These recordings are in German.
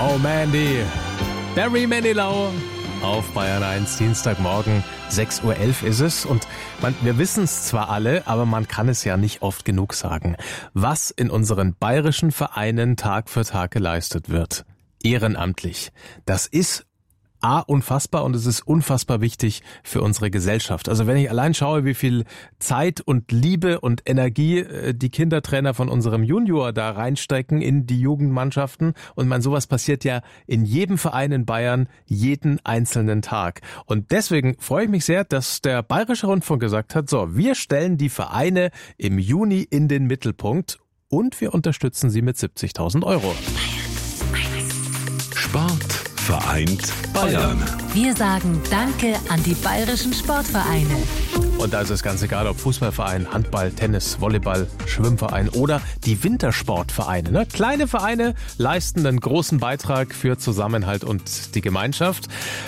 Oh Mandy, Barry Manilow auf Bayern 1, Dienstagmorgen, 6.11 Uhr ist es. Und wir wissen es zwar alle, aber man kann es ja nicht oft genug sagen, was in unseren bayerischen Vereinen Tag für Tag geleistet wird. Ehrenamtlich. Das ist unfassbar und es ist unfassbar wichtig für unsere Gesellschaft. Also wenn ich allein schaue, wie viel Zeit und Liebe und Energie die Kindertrainer von unserem Junior da reinstecken in die Jugendmannschaften, und sowas passiert ja in jedem Verein in Bayern jeden einzelnen Tag. Und deswegen freue ich mich sehr, dass der Bayerische Rundfunk gesagt hat, so, wir stellen die Vereine im Juni in den Mittelpunkt und wir unterstützen sie mit 70.000 Euro. Sport vereint Bayern. Wir sagen Danke an die bayerischen Sportvereine. Und da ist es ganz egal, ob Fußballverein, Handball, Tennis, Volleyball, Schwimmverein oder die Wintersportvereine. Ne? Kleine Vereine leisten einen großen Beitrag für Zusammenhalt und die Gemeinschaft.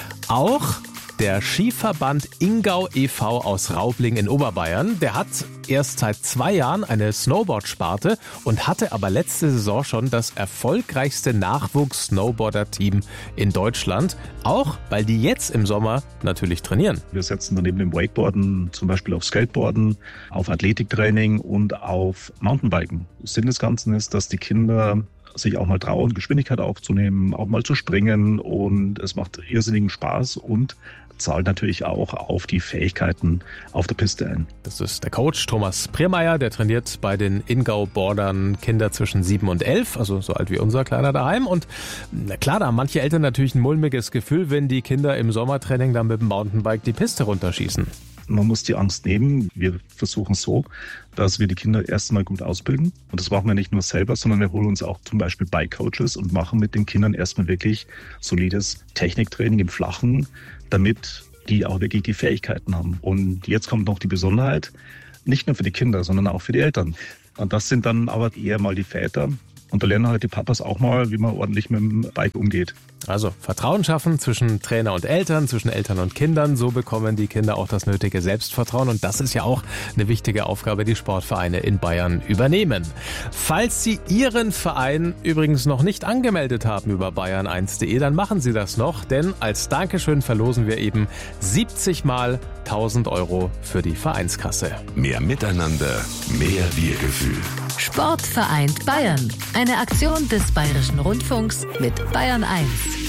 Auch der Skiverband Ingau e.V. aus Raubling in Oberbayern, der hat erst seit 2 Jahren eine Snowboard-Sparte und hatte aber letzte Saison schon das erfolgreichste Nachwuchs-Snowboarder-Team in Deutschland. Auch, weil die jetzt im Sommer natürlich trainieren. Wir setzen dann neben dem Wakeboarden zum Beispiel auf Skateboarden, auf Athletiktraining und auf Mountainbiken. Sinn des Ganzen ist, dass die Kinder sich auch mal trauen, Geschwindigkeit aufzunehmen, auch mal zu springen, und es macht irrsinnigen Spaß und zahlt natürlich auch auf die Fähigkeiten auf der Piste ein. Das ist der Coach Thomas Priermeier, der trainiert bei den Ingau-Bordern Kinder zwischen 7 und 11, also so alt wie unser Kleiner daheim. Und na klar, da haben manche Eltern natürlich ein mulmiges Gefühl, wenn die Kinder im Sommertraining dann mit dem Mountainbike die Piste runterschießen. Man muss die Angst nehmen. Wir versuchen so, dass wir die Kinder erst einmal gut ausbilden. Und das machen wir nicht nur selber, sondern wir holen uns auch zum Beispiel Bike-Coaches und machen mit den Kindern erstmal wirklich solides Techniktraining im Flachen, damit die auch wirklich die Fähigkeiten haben. Und jetzt kommt noch die Besonderheit, nicht nur für die Kinder, sondern auch für die Eltern. Und das sind dann aber eher mal die Väter. Und da lernen halt die Papas auch mal, wie man ordentlich mit dem Bike umgeht. Also Vertrauen schaffen zwischen Trainer und Eltern, zwischen Eltern und Kindern. So bekommen die Kinder auch das nötige Selbstvertrauen. Und das ist ja auch eine wichtige Aufgabe, die Sportvereine in Bayern übernehmen. Falls Sie Ihren Verein übrigens noch nicht angemeldet haben über bayern1.de, dann machen Sie das noch. Denn als Dankeschön verlosen wir eben 70 mal 1.000 Euro für die Vereinskasse. Mehr Miteinander, mehr Wir-Gefühl. Sport vereint Bayern. Eine Aktion des Bayerischen Rundfunks mit Bayern 1.